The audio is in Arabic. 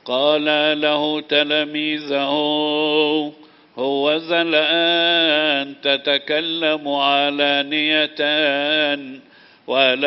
قال له تلاميذه: هوذا الآن تتكلم علانية ولا